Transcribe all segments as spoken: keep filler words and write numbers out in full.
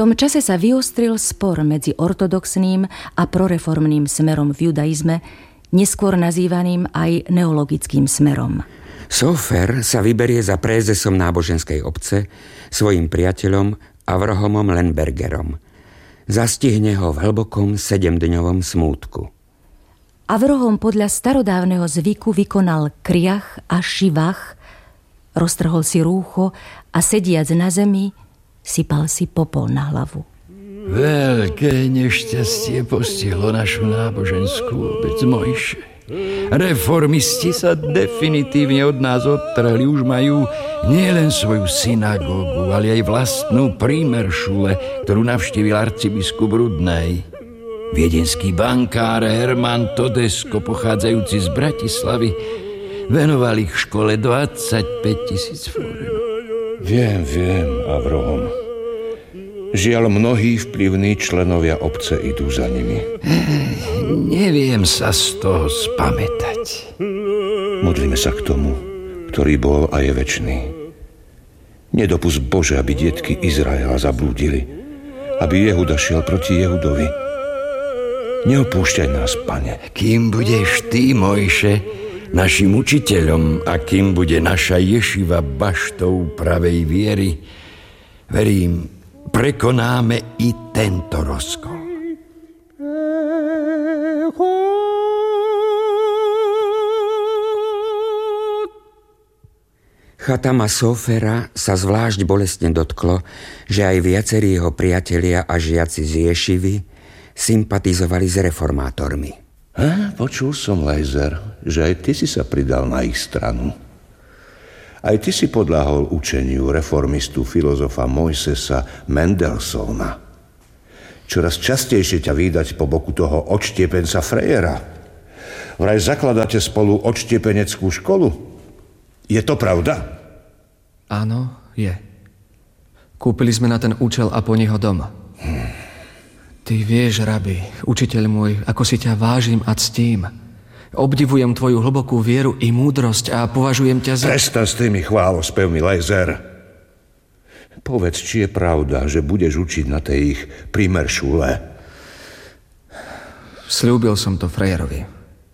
tom čase sa vyostril spor medzi ortodoxným a proreformným smerom v judaizme, neskôr nazývaným aj neologickým smerom. Sofer sa vyberie za prézesom náboženskej obce, svojim priateľom Avrahomom Lembergerom. Zastihne ho v hlbokom sedemdňovom smútku. Avrahom podľa starodávneho zvyku vykonal kriach a šivach, roztrhol si rúcho a sediac na zemi sypal si popol na hlavu. Veľké nešťastie postihlo našu náboženskú obec Mojše. Reformisti sa definitívne od nás odtrhli, už majú nielen svoju synagógu, ale aj vlastnú prímeršule, ktorú navštívil arcibiskup Rudnej. Viedenský bankár Herman Todesko, pochádzajúci z Bratislavy, venoval ich škole dvadsaťpäť tisíc forint. Viem, viem, Avrahom. Žiaľ, mnohí vplyvní členovia obce idú za nimi. Neviem sa z toho spamätať. Modlíme sa k tomu, ktorý bol a je večný. Nedopusť, Bože, aby detky Izraela zablúdili, aby Jehuda šiel proti Jehudovi. Neopúšťaj nás, Pane. Kým budeš ty, Mojše, našim učiteľom a kým bude naša ješiva baštou pravej viery, verím, prekonáme i tento rozkol. Chatama Sofera sa zvlášť bolestne dotklo, že aj viacerí jeho priatelia a žiaci z Ješivy sympatizovali s reformátormi. Ha, počul som, Lejzer, že aj ty si sa pridal na ich stranu. Aj ty si podľahol učeniu reformistu filozofa Mojsesa Mendelssohna. Čoraz častejšie ťa vídať po boku toho odštiepenca Frejera. Vraj zakladáte spolu odštiepeneckú školu. Je to pravda? Áno, je. Kúpili sme na ten účel Aponiho dom. Hmm. Ty vieš, rabi, učiteľ môj, ako si ťa vážim a ctím. Obdivujem tvoju hlbokú vieru i múdrosť a považujem ťa za... Prestan s tými chválospevmi, Lejzer. Povedz, či je pravda, že budeš učiť na tej ich primeršule. Sľúbil som to Frejerovi.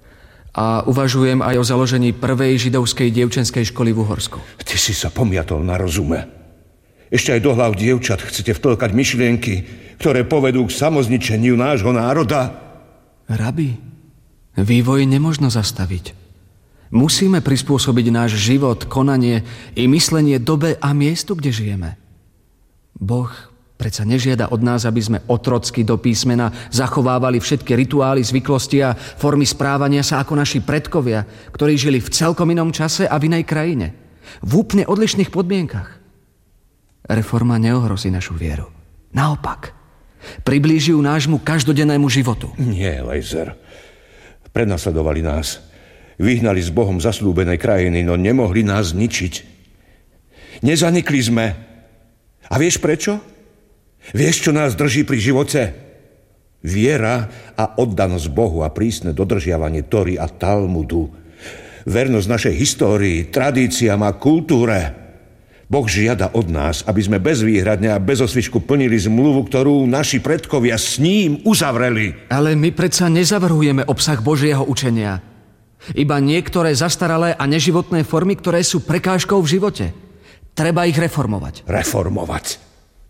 A uvažujem aj o založení prvej židovskej dievčenskej školy v Uhorsku. Ty si sa pomiatol na rozume. Ešte aj do hlav dievčat chcete vtlkať myšlienky, ktoré povedú k samozničeniu nášho národa? Rabi, vývoj nemožno zastaviť. Musíme prispôsobiť náš život, konanie i myslenie dobe a miestu, kde žijeme. Boh predsa nežiada od nás, aby sme otrocky do písmena zachovávali všetky rituály, zvyklosti a formy správania sa ako naši predkovia, ktorí žili v celkom inom čase a v inej krajine. V úplne odlišných podmienkach. Reforma neohrozí našu vieru. Naopak, priblíži ju nášmu každodennému životu. Nie, Lejzer. Prenasledovali nás. Vyhnali s Bohom zasľúbenej krajiny, no nemohli nás zničiť. Nezanikli sme. A vieš prečo? Vieš, čo nás drží pri živote? Viera a oddanosť Bohu a prísne dodržiavanie Tóry a Talmudu. Vernosť našej histórii, tradíciám a kultúre. Boh žiada od nás, aby sme bezvýhradne a bez osvičku plnili zmluvu, ktorú naši predkovia s ním uzavreli. Ale my predsa nezavrhujeme obsah Božieho učenia. Iba niektoré zastaralé a neživotné formy, ktoré sú prekážkou v živote. Treba ich reformovať. Reformovať?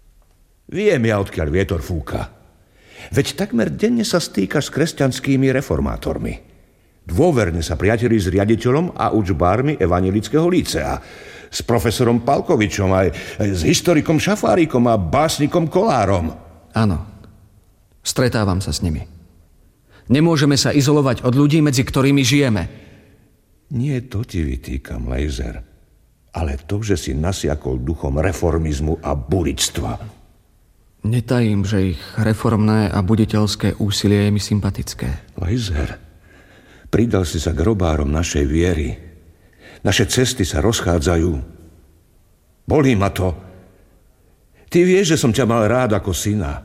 Viem ja, odkiaľ vietor fúka. Veď takmer denne sa stýkaš s kresťanskými reformátormi. Dôverne sa priateli s riaditeľom a učbármi Evanjelického lícea, s profesorom Palkovičom, aj, aj s historikom Šafárikom a básnikom Kolárom. Áno, stretávam sa s nimi. Nemôžeme sa izolovať od ľudí, medzi ktorými žijeme. Nie to ti vytýkam, Lejzer, ale to, že si nasiakol duchom reformizmu a buričstva. Netajím, že ich reformné a buditeľské úsilie je mi sympatické. Lejzer, pridal si sa k robárom našej viery. Naše cesty sa rozchádzajú. Bolí ma to. Ty vieš, že som ťa mal rád ako syna.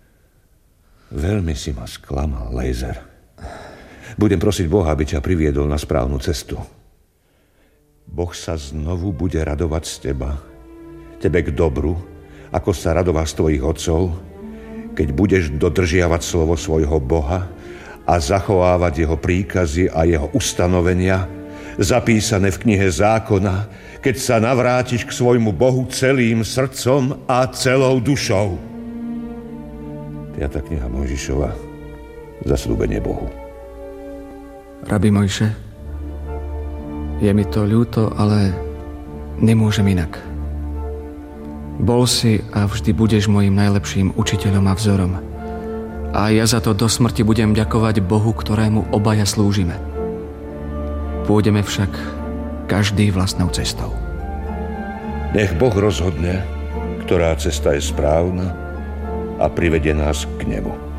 Veľmi si ma sklamal, Lejzer. Budem prosiť Boha, aby ťa priviedol na správnu cestu. Boh sa znovu bude radovať z teba. Tebe k dobru ako sa radoval z tvojich otcov, keď budeš dodržiavať slovo svojho Boha a zachovávať jeho príkazy a jeho ustanovenia, zapísané v knihe zákona, keď sa navrátiš k svojmu Bohu celým srdcom a celou dušou. piata kniha Mojžišova, zasľúbenie Bohu. Rabi Mojše, je mi to ľúto, ale nemôžem inak. Bol si a vždy budeš mojim najlepším učiteľom a vzorom. A ja za to do smrti budem ďakovať Bohu, ktorému obaja slúžime. Pôjdeme však každý vlastnou cestou. Nech Boh rozhodne, ktorá cesta je správna a privedie nás k nemu.